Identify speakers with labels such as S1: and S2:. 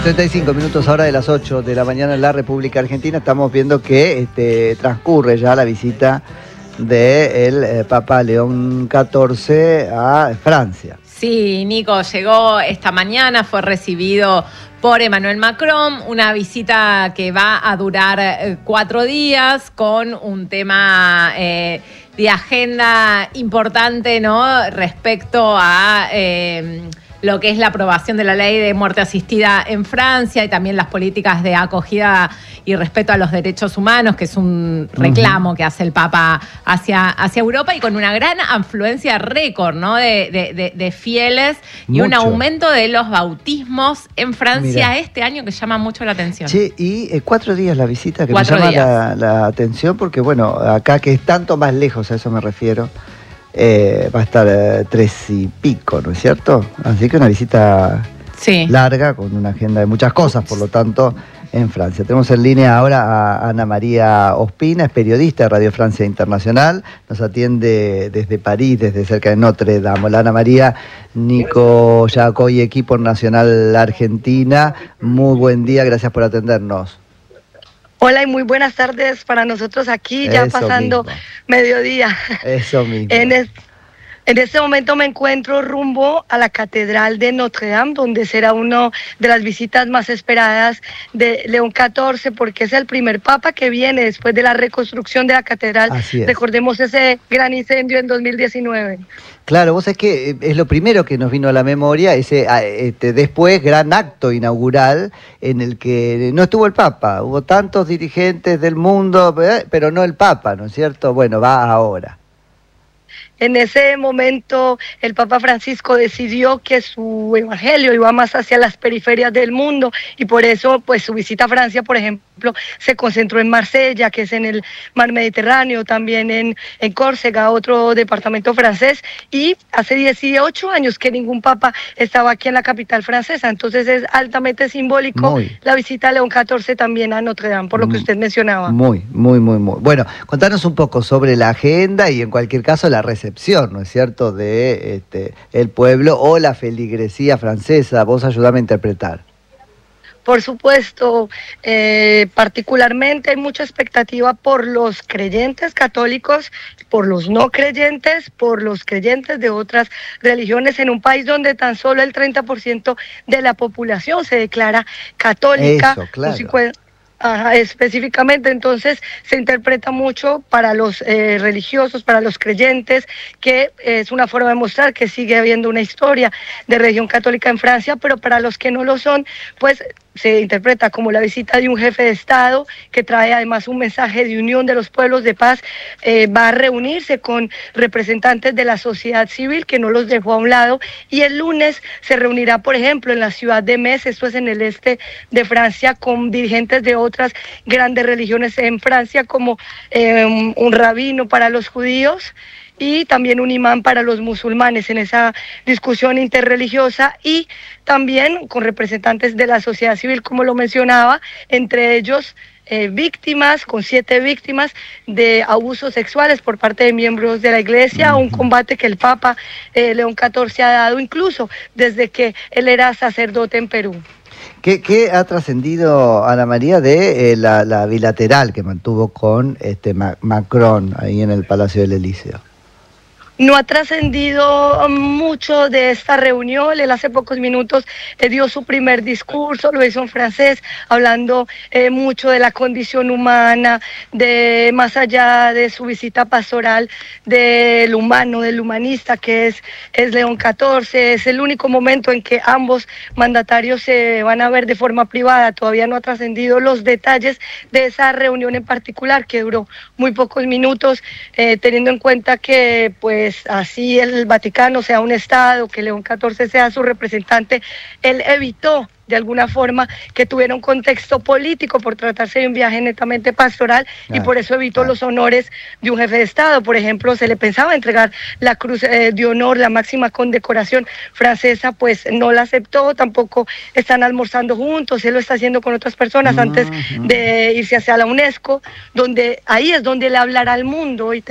S1: 35 minutos ahora de las 8 de la mañana en la República Argentina. Estamos viendo que transcurre ya la visita del Papa León XIV a Francia.
S2: Sí, Nico, llegó esta mañana, fue recibido por Emmanuel Macron, una visita que va a durar 4 días con un tema de agenda importante, ¿no? Respecto a lo que es la aprobación de la ley de muerte asistida en Francia y también las políticas de acogida y respeto a los derechos humanos, que es un reclamo que hace el Papa hacia Europa, y con una gran afluencia récord, ¿no? de fieles. Mucho. Y un aumento de los bautismos en Francia este año que llama mucho la atención.
S1: Sí, y 4 días la visita que me llama la atención, porque bueno, acá que es tanto más lejos, a eso me refiero. Va a estar 3 y pico, ¿no es cierto? Así que una visita larga, con una agenda de muchas cosas, por lo tanto, en Francia. Tenemos en línea ahora a Ana María Ospina, es periodista de Radio Francia Internacional, nos atiende desde París, desde cerca de Notre Dame. Hola, Ana María. Nico Yacoy, equipo nacional Argentina, muy buen día, gracias por atendernos.
S3: Hola y muy buenas tardes para nosotros aquí, ya pasando mediodía.
S1: Eso mismo.
S3: En este momento me encuentro rumbo a la Catedral de Notre Dame, donde será una de las visitas más esperadas de León XIV, porque es el primer papa que viene después de la reconstrucción de la catedral. Recordemos ese gran incendio en 2019.
S1: Claro, vos sabés que es lo primero que nos vino a la memoria, después gran acto inaugural en el que no estuvo el Papa, hubo tantos dirigentes del mundo, pero no el Papa, ¿no es cierto? Bueno, va ahora.
S3: En ese momento el Papa Francisco decidió que su evangelio iba más hacia las periferias del mundo, y por eso pues su visita a Francia, por ejemplo, se concentró en Marsella, que es en el mar Mediterráneo, también en Córcega, otro departamento francés, y hace 18 años que ningún papa estaba aquí en la capital francesa, entonces es altamente simbólico la visita de León XIV también a Notre Dame, por lo que usted mencionaba.
S1: Muy. Bueno, contanos un poco sobre la agenda y en cualquier caso la recepción, ¿no es cierto?, de el pueblo o la feligresía francesa. Vos ayudame a interpretar.
S3: Por supuesto, particularmente hay mucha expectativa por los creyentes católicos, por los no creyentes, por los creyentes de otras religiones, en un país donde tan solo el 30% de la población se declara católica.
S1: Eso, claro.
S3: Específicamente, entonces se interpreta mucho para los religiosos, para los creyentes, que es una forma de mostrar que sigue habiendo una historia de religión católica en Francia, pero para los que no lo son, pues se interpreta como la visita de un jefe de Estado que trae además un mensaje de unión de los pueblos, de paz. Va a reunirse con representantes de la sociedad civil, que no los dejó a un lado, y el lunes se reunirá, por ejemplo, en la ciudad de Metz, esto es en el este de Francia, con dirigentes de otras grandes religiones en Francia, como un rabino para los judíos y también un imán para los musulmanes, en esa discusión interreligiosa, y también con representantes de la sociedad civil, como lo mencionaba, entre ellos víctimas, con 7 víctimas de abusos sexuales por parte de miembros de la Iglesia, un combate que el Papa León XIV ha dado incluso desde que él era sacerdote en Perú.
S1: ¿Qué ha trascendido, Ana María, de la bilateral que mantuvo con Macron ahí en el Palacio del Elíseo?
S3: No ha trascendido mucho de esta reunión. Él hace pocos minutos dio su primer discurso, lo hizo en francés, hablando mucho de la condición humana, de más allá de su pastoral, del humano, del humanista que es León XIV. Es el único momento en que ambos mandatarios se van a ver de forma privada. Todavía no ha trascendido los detalles de esa reunión en particular, que duró muy pocos minutos, teniendo en cuenta que pues así el Vaticano sea un Estado, que León XIV sea su representante, él evitó de alguna forma que tuviera un contexto político por tratarse de un viaje netamente pastoral, y por eso evitó los honores de un jefe de Estado. Por ejemplo, se le pensaba entregar la Cruz de Honor, la máxima condecoración francesa, pues no la aceptó. Tampoco están almorzando juntos, él lo está haciendo con otras personas antes de irse hacia la UNESCO, donde ahí es donde él hablará al mundo. Y